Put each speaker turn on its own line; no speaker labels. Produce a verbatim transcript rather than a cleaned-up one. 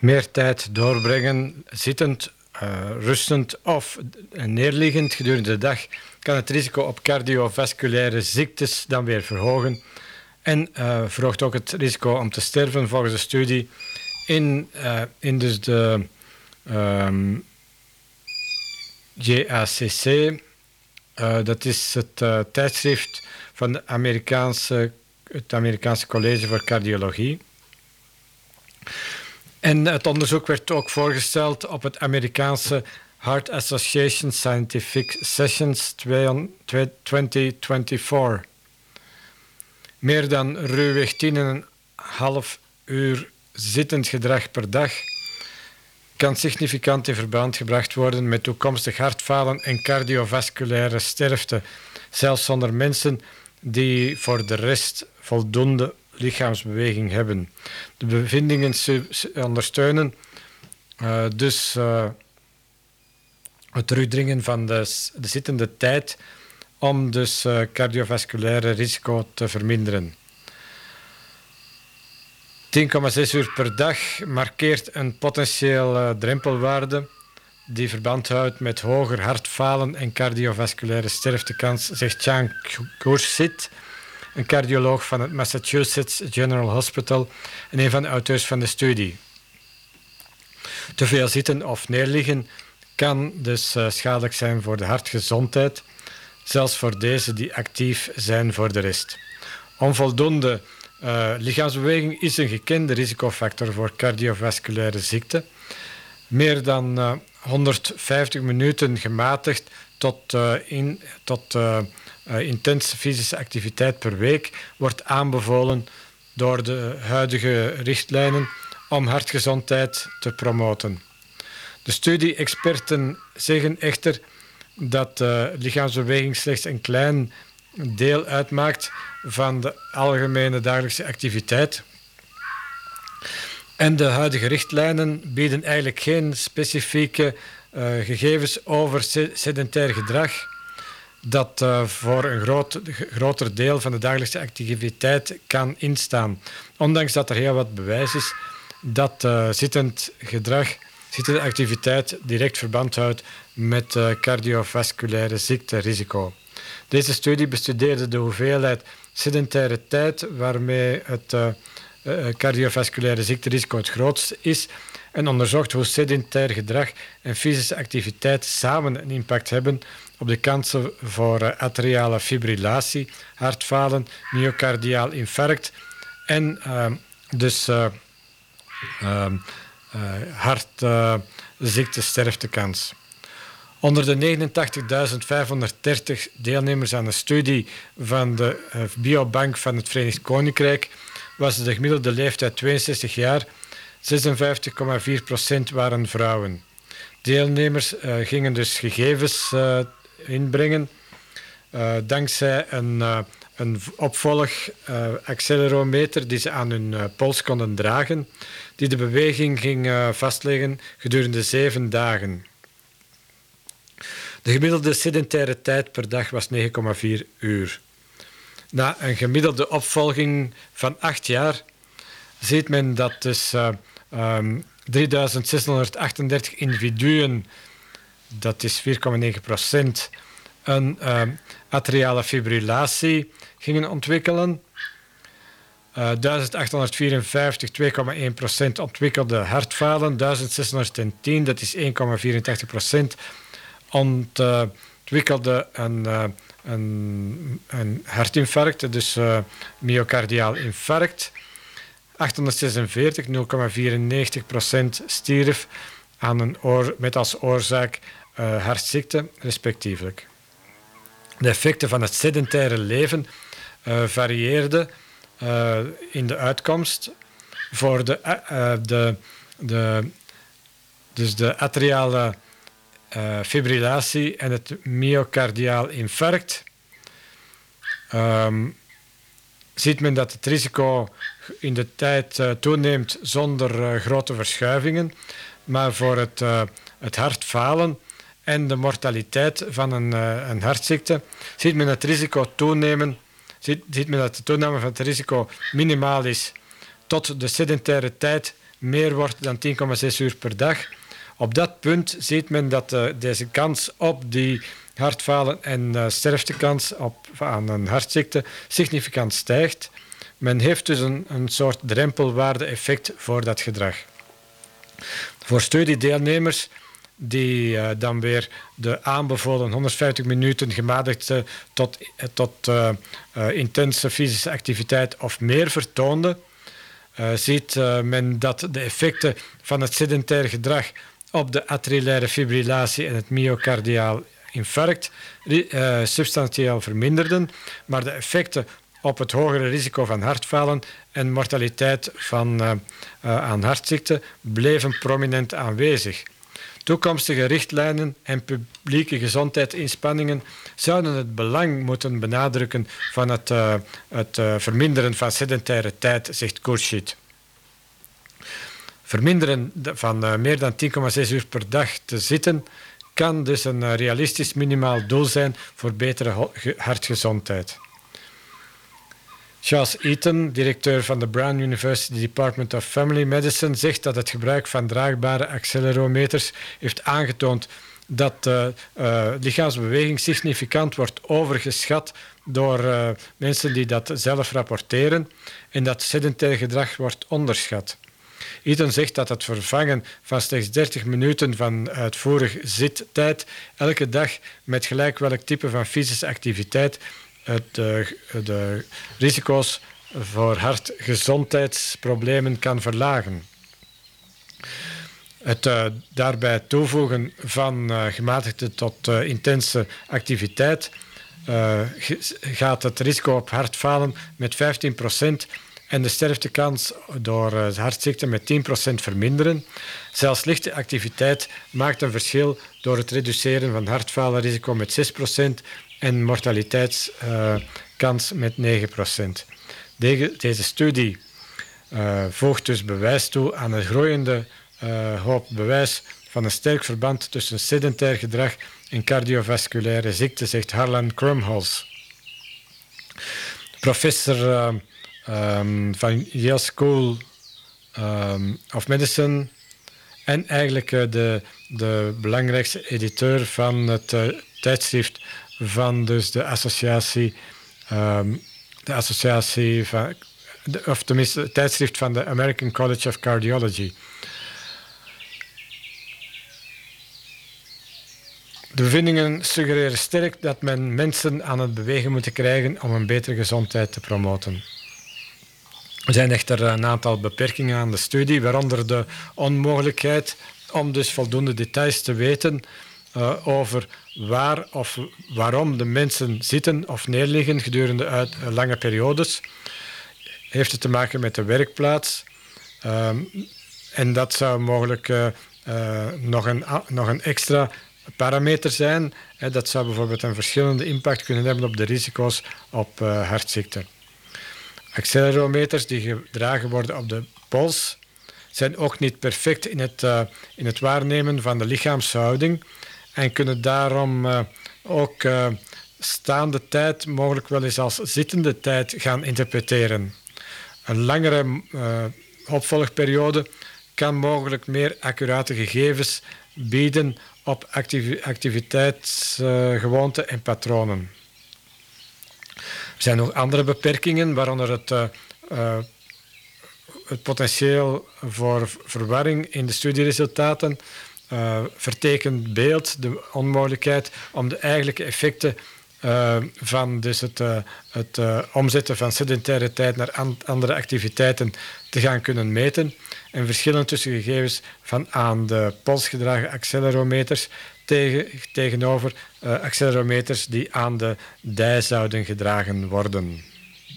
meer tijd doorbrengen zittend, uh, rustend of neerliggend gedurende de dag kan het risico op cardiovasculaire ziektes dan weer verhogen en uh, verhoogt ook het risico om te sterven volgens de studie in, uh, in dus de um, J A C C. Uh, dat is het uh, tijdschrift van de Amerikaanse, het Amerikaanse College voor Cardiologie. En het onderzoek werd ook voorgesteld op het Amerikaanse Heart Association Scientific Sessions twintig vierentwintig. Meer dan ruwweg tien komma vijf uur zittend gedrag per dag kan significant in verband gebracht worden met toekomstig hartfalen en cardiovasculaire sterfte, zelfs zonder mensen die voor de rest voldoende lichaamsbeweging hebben. De bevindingen su- ondersteunen uh, dus uh, het terugdringen van de, de zittende tijd om dus uh, cardiovasculaire risico te verminderen. tien komma zes uur per dag markeert een potentieel uh, drempelwaarde die verband houdt met hoger hartfalen en cardiovasculaire sterftekans, zegt Chan Khurshid, een cardioloog van het Massachusetts General Hospital en een van de auteurs van de studie. Te veel zitten of neerliggen kan dus uh, schadelijk zijn voor de hartgezondheid, zelfs voor deze die actief zijn voor de rest. Onvoldoende uh, lichaamsbeweging is een gekende risicofactor voor cardiovasculaire ziekte. Meer dan uh, honderdvijftig minuten gematigd tot, uh, in, tot uh, uh, intense fysische activiteit per week wordt aanbevolen door de huidige richtlijnen om hartgezondheid te promoten. De studie-experten zeggen echter dat uh, lichaamsbeweging slechts een klein deel uitmaakt van de algemene dagelijkse activiteit. En de huidige richtlijnen bieden eigenlijk geen specifieke uh, gegevens over sedentair gedrag dat uh, voor een groot, groter deel van de dagelijkse activiteit kan instaan. Ondanks dat er heel wat bewijs is dat uh, zittend gedrag, zittende activiteit direct verband houdt met uh, cardiovasculaire ziekterisico. Deze studie bestudeerde de hoeveelheid sedentaire tijd waarmee het uh, uh, cardiovasculaire ziekterisico het grootst is en onderzocht hoe sedentair gedrag en fysische activiteit samen een impact hebben op de kansen voor uh, atriale fibrillatie, hartfalen, myocardiaal infarct en uh, dus uh, uh, uh, hartziektesterftekans. Onder de negenentachtigduizend vijfhonderddertig deelnemers aan de studie van de uh, Biobank van het Verenigd Koninkrijk was de gemiddelde leeftijd tweeënzestig jaar, zesenvijftig komma vier procent waren vrouwen. Deelnemers uh, gingen dus gegevens uh, inbrengen uh, dankzij een, uh, een opvolg-accelerometer uh, die ze aan hun uh, pols konden dragen, die de beweging ging uh, vastleggen gedurende zeven dagen. De gemiddelde sedentaire tijd per dag was negen komma vier uur. Na een gemiddelde opvolging van acht jaar ziet men dat dus uh, um, drieduizend zeshonderdachtendertig individuen, dat is vier komma negen procent, een uh, atriale fibrillatie gingen ontwikkelen. Uh, duizend achthonderdvierenvijftig, twee komma één procent, ontwikkelde hartfalen. duizend zeshonderdtien, dat is één komma vierentachtig procent, ontwikkelde een, uh, een, een hartinfarct, dus uh, myocardiaal infarct. achthonderdzesenveertig, nul komma vierennegentig procent, stierf aan een oor, met als oorzaak uh, hartziekte, respectievelijk. De effecten van het sedentaire leven uh, varieerden uh, in de uitkomst voor de, uh, de, de, dus de atriale uh, fibrillatie en het myocardiaal infarct. Um, ziet men dat het risico in de tijd uh, toeneemt zonder uh, grote verschuivingen, maar voor het, uh, het hartfalen en de mortaliteit van een, uh, een hartziekte ziet men het risico toenemen, ziet, ziet men dat de toename van het risico minimaal is tot de sedentaire tijd meer wordt dan tien komma zes uur per dag. Op dat punt ziet men dat uh, deze kans op die hartfalen en uh, sterftekans op, aan een hartziekte significant stijgt. Men heeft dus een, een soort drempelwaarde-effect voor dat gedrag. Voor studiedeelnemers die uh, dan weer de aanbevolen honderdvijftig minuten gematigde tot, tot uh, uh, intense fysische activiteit of meer vertoonden, uh, ziet uh, men dat de effecten van het sedentair gedrag op de atriaire fibrillatie en het myocardiaal infarct uh, substantieel verminderden, maar de effecten op het hogere risico van hartfalen en mortaliteit van, uh, uh, aan hartziekten bleven prominent aanwezig. Toekomstige richtlijnen en publieke gezondheidsinspanningen zouden het belang moeten benadrukken van het, uh, het uh, verminderen van sedentaire tijd, zegt Khurshid. Verminderen van uh, meer dan tien komma zes uur per dag te zitten kan dus een uh, realistisch minimaal doel zijn voor betere hartgezondheid. Charles Eaton, directeur van de Brown University Department of Family Medicine, zegt dat het gebruik van draagbare accelerometers heeft aangetoond dat uh, uh, lichaamsbeweging significant wordt overgeschat door uh, mensen die dat zelf rapporteren en dat sedentair gedrag wordt onderschat. Eaton zegt dat het vervangen van slechts dertig minuten van uitvoerig zittijd elke dag met gelijk welk type van fysische activiteit de, de risico's voor hartgezondheidsproblemen kan verlagen. Het uh, daarbij toevoegen van uh, gematigde tot uh, intense activiteit uh, gaat het risico op hartfalen met vijftien procent en de sterftekans door uh, hartziekten met tien procent verminderen. Zelfs lichte activiteit maakt een verschil door het reduceren van hartfalenrisico met zes procent en mortaliteitskans uh, met negen procent. De, deze studie uh, voegt dus bewijs toe aan een groeiende uh, hoop bewijs van een sterk verband tussen sedentair gedrag en cardiovasculaire ziekte, zegt Harlan Krumholz. Professor uh, um, van Yale School um, of Medicine en eigenlijk uh, de, de belangrijkste editeur van het uh, tijdschrift van dus de associatie, um, de associatie van, de, of tenminste het tijdschrift van de American College of Cardiology. De bevindingen suggereren sterk dat men mensen aan het bewegen moet krijgen om een betere gezondheid te promoten. Er zijn echter een aantal beperkingen aan de studie, waaronder de onmogelijkheid om dus voldoende details te weten uh, over waar of waarom de mensen zitten of neerliggen gedurende uit, uh, lange periodes. Heeft het te maken met de werkplaats. Um, en dat zou mogelijk uh, uh, nog, een, uh, nog een extra parameter zijn. Hè, dat zou bijvoorbeeld een verschillende impact kunnen hebben op de risico's op uh, hartziekten. Accelerometers die gedragen worden op de pols zijn ook niet perfect in het, uh, in het waarnemen van de lichaamshouding en kunnen daarom uh, ook uh, staande tijd mogelijk wel eens als zittende tijd gaan interpreteren. Een langere uh, opvolgperiode kan mogelijk meer accurate gegevens bieden op activi- activiteitsgewoonten uh, en patronen. Er zijn nog andere beperkingen, waaronder het, uh, uh, het potentieel voor verwarring in de studieresultaten, uh, vertekend beeld, de onmogelijkheid om de eigenlijke effecten uh, van dus het, uh, het uh, omzetten van sedentaire tijd naar an- andere activiteiten te gaan kunnen meten en verschillen tussen gegevens van aan de polsgedragen accelerometers tegen, tegenover uh, accelerometers die aan de dij zouden gedragen worden.